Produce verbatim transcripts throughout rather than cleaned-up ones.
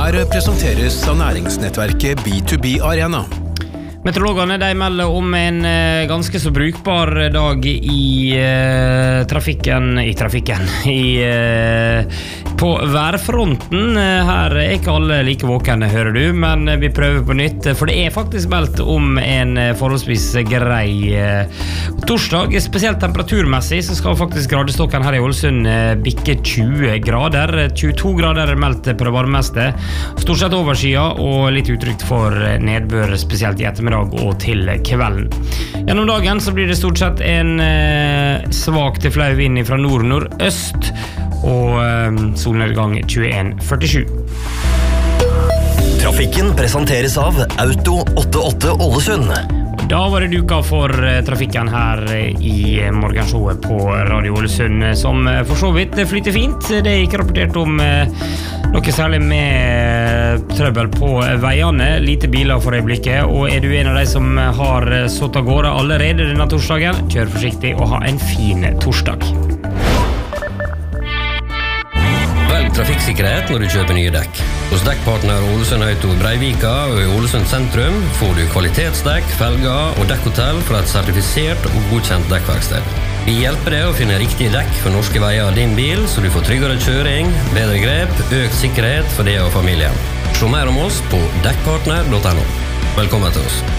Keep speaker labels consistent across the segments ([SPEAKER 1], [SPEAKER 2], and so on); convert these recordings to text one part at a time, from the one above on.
[SPEAKER 1] Her presenteres av næringsnettverket B to B Arena.
[SPEAKER 2] Meteorologene de melder om en uh, ganske så brukbar dag i uh, trafikken, i trafikken, i, uh, på værfronten. Uh, her er ikke alle like våkende, hører du, men uh, vi prøver på nytt, for det er faktisk meldt om en uh, forholdsvis grei uh, torsdag, spesielt temperaturmessig, så skal faktisk gradestokken her i Ålesund uh, bikke tjue grader, tjueto grader er meldt på det varmeste, stort sett overskya og litt utrygt for uh, nedbør, spesielt i ettermiddag og til kvelden. Gjennom dagen så blir det stort sett en eh, svak til flau vind fra nord-nordøst og eh, solnedgang tjueen førtisju.
[SPEAKER 3] Trafikken presenteres av Auto åttiåtte Ålesund.
[SPEAKER 2] Da var det duka for trafikken her i morgenshowet på Radio Ålesund, som for så vidt flyter fint. Det er ikke rapportert om noe særlig med trøbbel på veiene, lite biler for øyeblikket, og er du en av de som har satt av gårde allerede denne torsdagen, kjør forsiktig og ha en fin torsdag.
[SPEAKER 4] Velg trafikksikkerhet når du kjøper nye dekk. Hos dekkpartner Ålesund Auto i Breivika og i Ålesund sentrum får du kvalitetsdekk, felger og dekkhotell fra et sertifisert og godkjent dekkverksted. Vi hjelper deg å finne riktige dekk for norske veier av din bil, så du får tryggere kjøring, bedre grep, økt sikkerhet for deg og familien. Se mer om oss på dekkpartner punktum no. Velkommen til oss.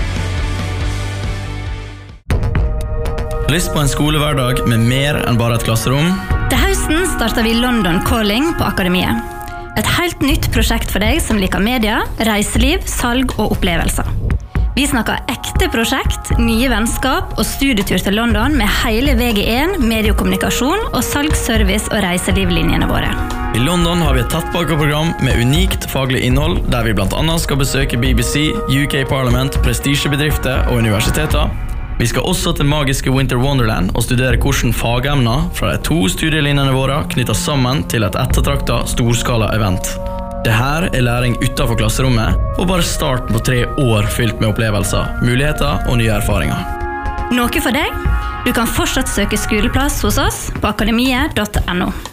[SPEAKER 5] Lyst på en skolehverdag med mer enn bare et klasserom?
[SPEAKER 6] Til høsten starter vi London Calling på Akademiet. Et helt nytt prosjekt for deg som liker media, reiseliv, salg og opplevelser. Vi snakker ekte prosjekt, nye vennskap og studietur til London med hele V G en, mediekommunikasjon og salgsservice og reiselivlinjene våre.
[SPEAKER 5] I London har vi et tettpakkeprogram med unikt faglig innhold, der vi blant annet skal besøke B B C, U K Parliament, prestisjebedrifter og universiteter. Vi skal også til magiske Winter Wonderland og studere hvordan fagemner fra de to studielinjene våre knytter sammen til et ettertraktet storskala event. Det her er læring utenfor klasserommet, og bare starten på tre år fylt med opplevelser, muligheter og nye erfaringer.
[SPEAKER 6] Noe for deg? Du kan fortsatt søke skoleplass hos oss på akademiet punktum no.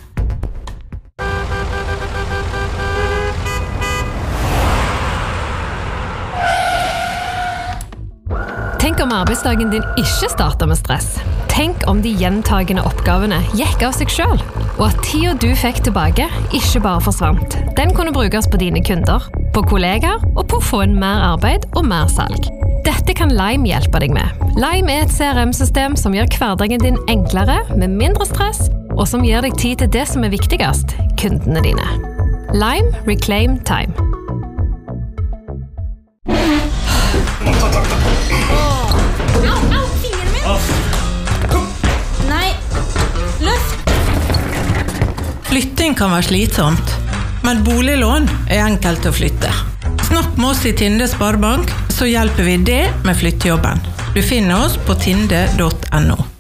[SPEAKER 7] Tenk om arbeidsdagen din ikke starter med stress. Tenk om de gjentagende oppgavene gikk av seg selv, og at tida du fikk tilbake ikke bare forsvant. Den kunne brukes på dine kunder, på kollegaer og på å få en mer arbeid og mer salg. Dette kan Lime hjelpe deg med. Lime er et C R M-system som gjør hverdagen din enklere, med mindre stress, og som gir deg tid til det som er viktigst, kundene dine. Lime Reclaim Time.
[SPEAKER 8] Flytting kan være slitsomt, men boliglån er enkelt å flytte. Snakk med oss i Tinde Sparebank, så hjelper vi deg med flyttejobben. Du finner oss på tinde punktum no.